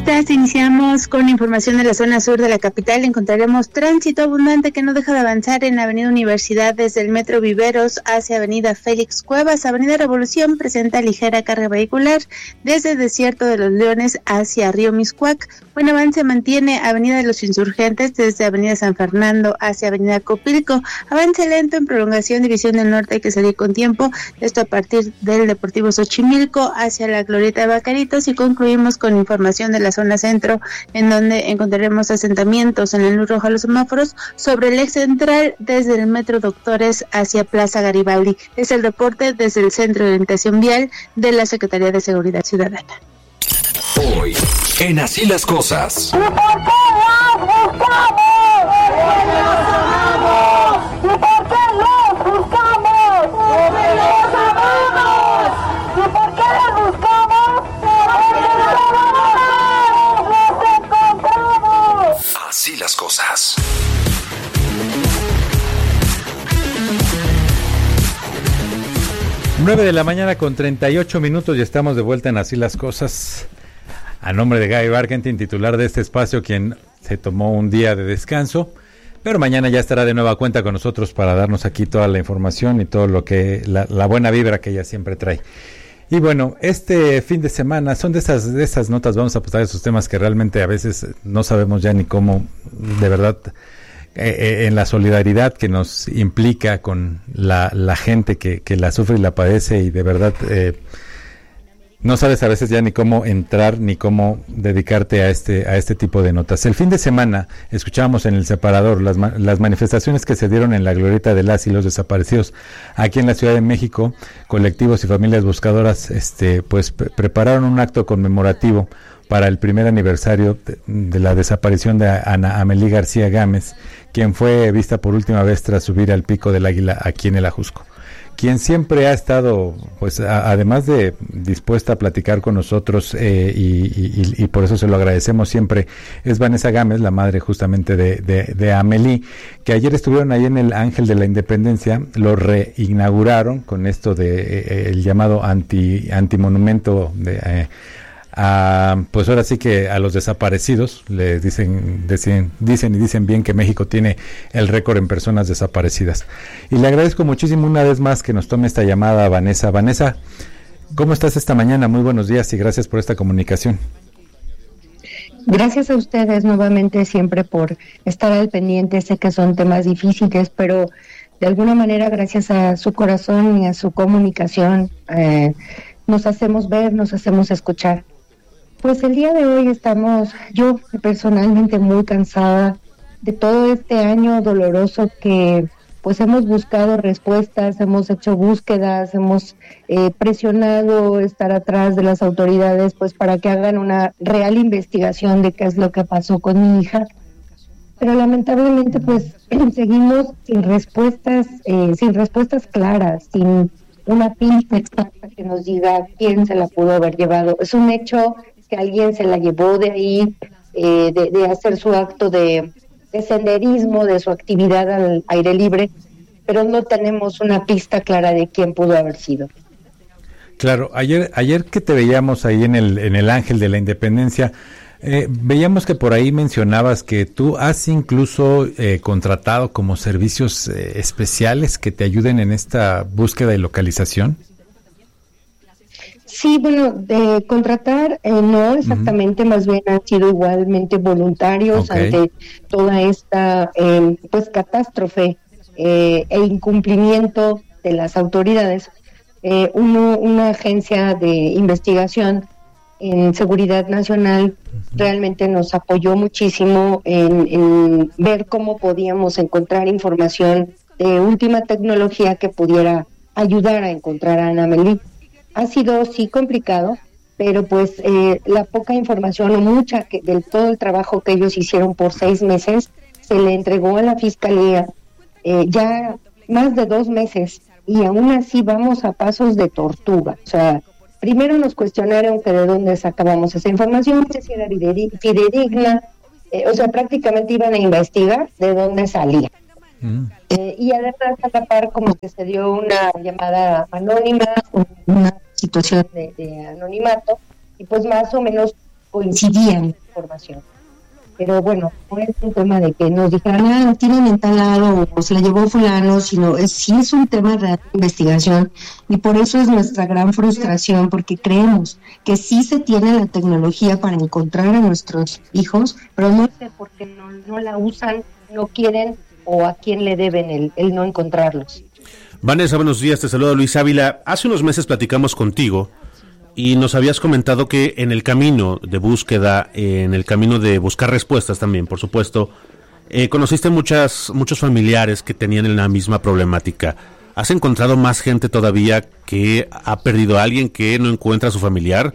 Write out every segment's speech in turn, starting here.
estás? Iniciamos con información de la zona sur de la capital. Encontraremos tránsito abundante que no deja de avanzar en Avenida Universidad desde el Metro Viveros hacia Avenida Félix Cuevas. Avenida Revolución presenta ligera carga vehicular desde Desierto de los Leones hacia Río Miscuac. Buen avance mantiene Avenida de los Insurgentes desde Avenida San Fernando hacia Avenida Copilco. Avance lento en prolongación División del Norte, hay que salir con tiempo. Esto a partir del Deportivo Xochimilco hacia la Glorieta de Bacaritos, y concluimos con información de la zona centro, en donde encontraremos asentamientos en la luz roja de los semáforos sobre el eje central desde el Metro Doctores hacia Plaza Garibaldi. Es el reporte desde el Centro de Orientación Vial de la Secretaría de Seguridad Ciudadana. Hoy, en Así las Cosas. ¿Y por qué las buscamos? ¡Porque las amamos! ¿Y por qué las buscamos? ¡Porque las amamos! ¿Y por qué las buscamos? ¡Porque las amamos! ¡Las encontramos! Así las Cosas. Nueve de la mañana con 38 minutos y estamos de vuelta en Así las Cosas. A nombre de Gaby Barkentin, titular de este espacio, quien se tomó un día de descanso, pero mañana ya estará de nueva cuenta con nosotros para darnos aquí toda la información y todo lo que, la buena vibra que ella siempre trae. Y bueno, este fin de semana son de esas notas, vamos a pasar esos temas que realmente a veces no sabemos ya ni cómo, de verdad, en la solidaridad que nos implica con la gente que la sufre y la padece, y de verdad no sabes a veces ya ni cómo entrar ni cómo dedicarte a este tipo de notas. El fin de semana escuchábamos en El Separador las manifestaciones que se dieron en la glorieta de las y los desaparecidos aquí en la Ciudad de México. Colectivos y familias buscadoras pues prepararon un acto conmemorativo para el primer aniversario de la desaparición de Ana Amelí García Gámez, quien fue vista por última vez tras subir al Pico del Águila aquí en el Ajusco. Quien siempre ha estado, pues además de dispuesta a platicar con nosotros y por eso se lo agradecemos siempre, es Vanessa Gámez, la madre justamente de Amelí, que ayer estuvieron ahí en el Ángel de la Independencia, lo reinauguraron con esto de el llamado antimonumento de pues ahora sí que a los desaparecidos les dicen bien que México tiene el récord en personas desaparecidas. Y le agradezco muchísimo una vez más que nos tome esta llamada, Vanessa. Vanessa, ¿cómo estás esta mañana? Muy buenos días y gracias por esta comunicación. Gracias a ustedes nuevamente siempre por estar al pendiente. Sé que son temas difíciles, pero de alguna manera gracias a su corazón y a su comunicación nos hacemos ver, nos hacemos escuchar. Pues el día de hoy estamos, yo personalmente muy cansada de todo este año doloroso que pues hemos buscado respuestas, hemos hecho búsquedas, hemos presionado estar atrás de las autoridades pues para que hagan una real investigación de qué es lo que pasó con mi hija. Pero lamentablemente pues seguimos sin respuestas claras, sin una pista exacta que nos diga quién se la pudo haber llevado. Es un hecho que alguien se la llevó de ahí, de hacer su acto de senderismo, de su actividad al aire libre, pero no tenemos una pista clara de quién pudo haber sido. Claro, ayer que te veíamos ahí en el Ángel de la Independencia, veíamos que por ahí mencionabas que tú has incluso contratado como servicios especiales que te ayuden en esta búsqueda y localización. Sí, bueno, de contratar no exactamente, más bien han sido igualmente voluntarios ante toda esta pues catástrofe e incumplimiento de las autoridades. Una agencia de investigación en seguridad nacional realmente nos apoyó muchísimo en ver cómo podíamos encontrar información de última tecnología que pudiera ayudar a encontrar a Ana Amelí. Ha sido sí complicado, pero pues la poca información o mucha del todo el trabajo que ellos hicieron por 6 meses se le entregó a la fiscalía ya más de 2 meses, y aún así vamos a pasos de tortuga. O sea, primero nos cuestionaron que de dónde sacábamos esa información, si era fidedigna, o sea, prácticamente iban a investigar de dónde salía. Y además a la par como que se dio una llamada anónima, una situación de anonimato, y pues más o menos coincidían en información. Pero bueno, no es un tema de que nos dijeran, tienen en tal lado o se la llevó fulano, sino sí es un tema de investigación, y por eso es nuestra gran frustración, porque creemos que sí se tiene la tecnología para encontrar a nuestros hijos, pero no sé por qué no la usan, no quieren, o a quién le deben el no encontrarlos. Vanessa, buenos días, te saluda Luis Ávila. Hace unos meses platicamos contigo y nos habías comentado que en el camino de búsqueda, en el camino de buscar respuestas también, por supuesto, conociste muchos familiares que tenían la misma problemática. ¿Has encontrado más gente todavía que ha perdido a alguien, que no encuentra a su familiar?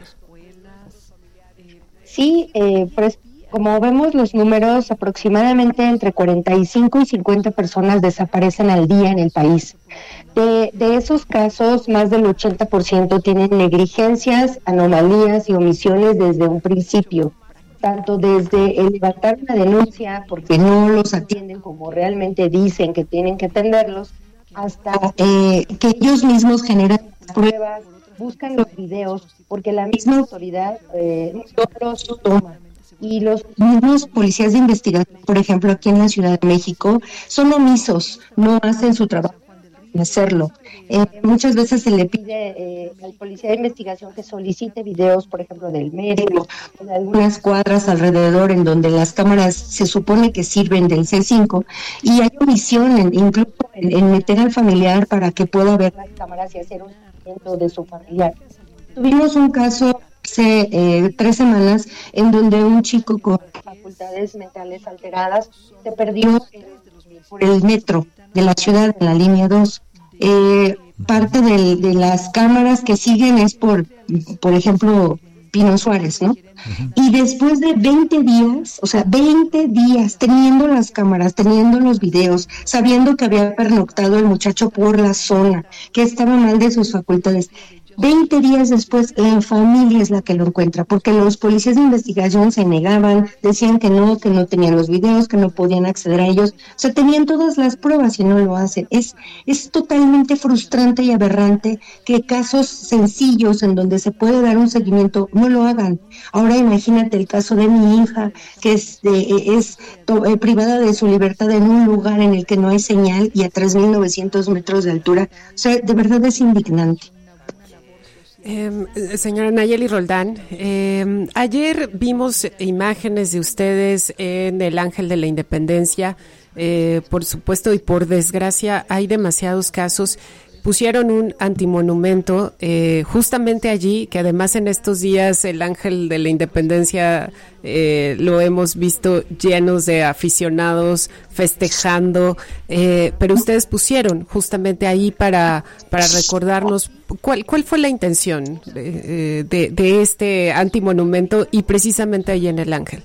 Sí, pues como vemos los números, aproximadamente entre 45 y 50 personas desaparecen al día en el país. De esos casos, más del 80% tienen negligencias, anomalías y omisiones desde un principio, tanto desde el levantar una denuncia porque no los atienden como realmente dicen que tienen que atenderlos, hasta que ellos mismos generan pruebas, buscan los videos, porque la misma autoridad no los toma. Y los mismos policías de investigación, por ejemplo, aquí en la Ciudad de México, son omisos, no hacen su trabajo en hacerlo. Muchas veces se le pide al policía de investigación que solicite videos, por ejemplo, del metro, de algunas cuadras alrededor en donde las cámaras se supone que sirven del C5, y hay omisión incluso en meter al familiar para que pueda ver las cámaras y hacer un seguimiento de su familiar. Tuvimos un caso hace 3 semanas en donde un chico con facultades mentales alteradas se perdió por el metro de la ciudad, en la línea 2. Parte de las cámaras que siguen es por ejemplo, Pino Suárez, ¿no? Y después de 20 días, o sea, 20 días teniendo las cámaras, teniendo los videos, sabiendo que había pernoctado el muchacho por la zona, que estaba mal de sus facultades, 20 días después, la familia es la que lo encuentra, porque los policías de investigación se negaban, decían que no tenían los videos, que no podían acceder a ellos, o sea, tenían todas las pruebas y no lo hacen. Es totalmente frustrante y aberrante que casos sencillos en donde se puede dar un seguimiento no lo hagan. Ahora imagínate el caso de mi hija, que es privada de su libertad en un lugar en el que no hay señal y a 3.900 metros de altura. O sea, de verdad es indignante. Señora Nayeli Roldán, ayer vimos imágenes de ustedes en el Ángel de la Independencia. Por supuesto y por desgracia hay demasiados casos. Pusieron un antimonumento justamente allí, que además en estos días el Ángel de la Independencia lo hemos visto llenos de aficionados festejando, pero ustedes pusieron justamente ahí para recordarnos cuál fue la intención de este antimonumento y precisamente allí en el Ángel.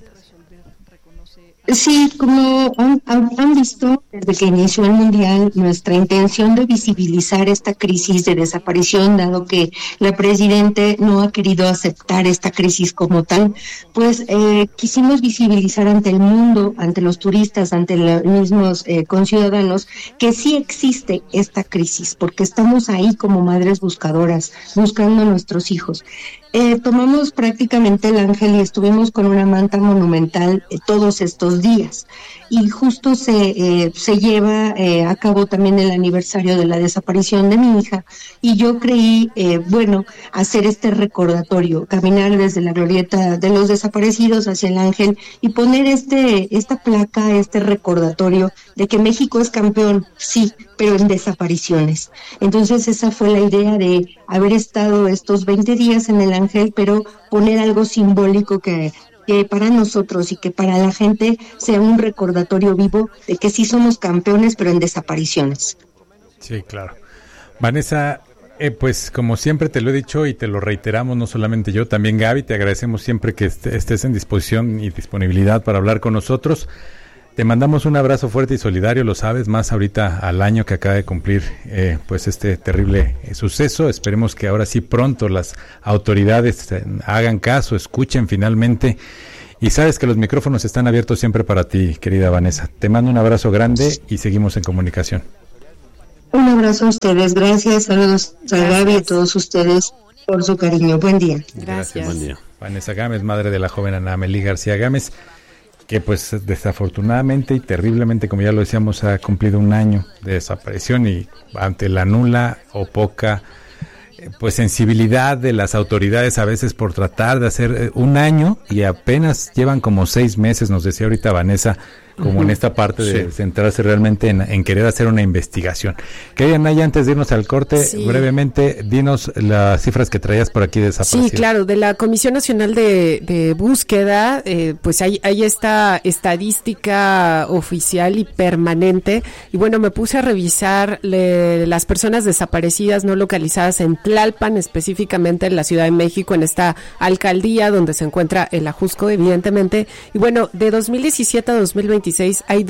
Sí, como han visto desde que inició el Mundial, nuestra intención de visibilizar esta crisis de desaparición, dado que la Presidente no ha querido aceptar esta crisis como tal, pues quisimos visibilizar ante el mundo, ante los turistas, ante los mismos conciudadanos, que sí existe esta crisis, porque estamos ahí como madres buscadoras, buscando a nuestros hijos. Tomamos prácticamente el Ángel y estuvimos con una manta monumental todos estos días, y justo se lleva a cabo también el aniversario de la desaparición de mi hija, y yo creí hacer este recordatorio, caminar desde la glorieta de los desaparecidos hacia el Ángel y poner esta placa, este recordatorio de que México es campeón, sí, pero en desapariciones. Entonces esa fue la idea de haber estado estos 20 días en el Ángel, pero poner algo simbólico que para nosotros y que para la gente sea un recordatorio vivo de que sí somos campeones, pero en desapariciones. Sí, claro. Vanessa, pues como siempre te lo he dicho y te lo reiteramos, no solamente yo, también Gaby, te agradecemos siempre que estés en disposición y disponibilidad para hablar con nosotros. Te mandamos un abrazo fuerte y solidario, lo sabes, más ahorita al año que acaba de cumplir pues este terrible suceso. Esperemos que ahora sí pronto las autoridades hagan caso, escuchen finalmente. Y sabes que los micrófonos están abiertos siempre para ti, querida Vanessa. Te mando un abrazo grande y seguimos en comunicación. Un abrazo a ustedes, gracias, saludos a Gaby y a todos ustedes por su cariño. Buen día. Gracias. Buen día. Vanessa Gámez, madre de la joven Ana Amelí García Gámez, que pues desafortunadamente y terriblemente, como ya lo decíamos, ha cumplido un año de desaparición, y ante la nula o poca pues sensibilidad de las autoridades a veces por tratar de hacer un año, y apenas llevan como 6 meses, nos decía ahorita Vanessa, como en esta parte de centrarse realmente en querer hacer una investigación. Querida Naya, antes de irnos al corte, brevemente, dinos las cifras que traías por aquí desaparecidas. Sí, claro, de la Comisión Nacional de Búsqueda, pues hay esta estadística oficial y permanente, y bueno, me puse a revisar las personas desaparecidas no localizadas en Tlalpan, específicamente en la Ciudad de México, en esta alcaldía donde se encuentra el Ajusco, evidentemente, y bueno, de 2017 a 2026 hay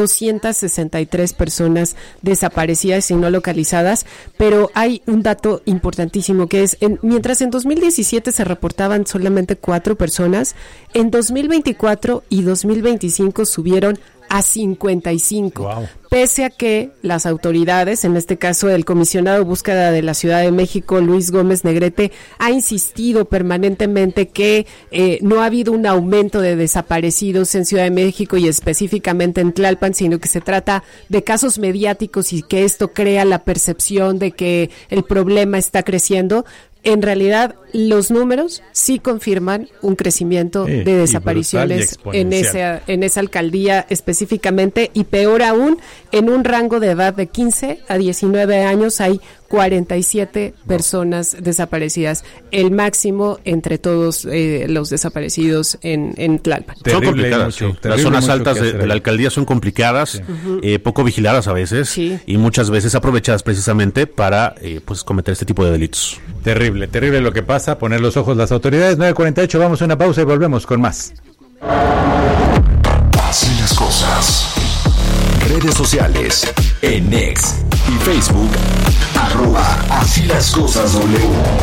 263 personas desaparecidas y no localizadas, pero hay un dato importantísimo que es, mientras en 2017 se reportaban solamente 4 personas, en 2024 y 2025 subieron a 55, wow. Pese a que las autoridades, en este caso el comisionado de búsqueda de la Ciudad de México, Luis Gómez Negrete, ha insistido permanentemente que no ha habido un aumento de desaparecidos en Ciudad de México y específicamente en Tlalpan, sino que se trata de casos mediáticos y que esto crea la percepción de que el problema está creciendo. En realidad, los números sí confirman un crecimiento de desapariciones en esa alcaldía específicamente, y peor aún, en un rango de edad de 15 a 19 años hay 47 personas desaparecidas, el máximo entre todos los desaparecidos en Tlalpan. Son complicadas, las zonas altas de la alcaldía son complicadas, poco vigiladas a veces, y muchas veces aprovechadas precisamente para pues cometer este tipo de delitos. Terrible lo que pasa, poner los ojos las autoridades. 9:48, vamos a una pausa y volvemos con más. Así las cosas. Redes sociales, en X y Facebook, @Así las cosas W.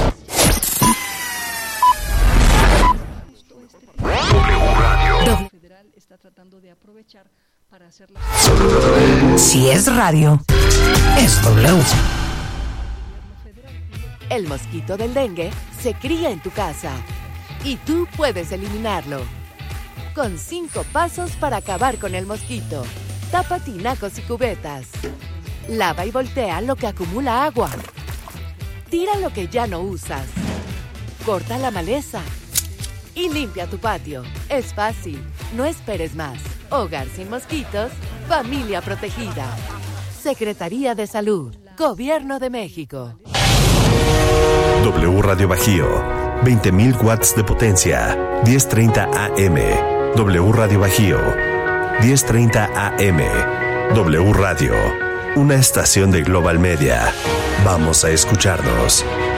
Si es radio, es W. El mosquito del dengue se cría en tu casa y tú puedes eliminarlo. Con 5 pasos para acabar con el mosquito. Tapa tinacos y cubetas. Lava y voltea lo que acumula agua. Tira lo que ya no usas. Corta la maleza. Y limpia tu patio. Es fácil. No esperes más. Hogar sin mosquitos. Familia protegida. Secretaría de Salud. Gobierno de México. W Radio Bajío, 20.000 watts de potencia, 10:30 AM. W Radio Bajío, 10:30 AM. W Radio, una estación de Global Media. Vamos a escucharnos.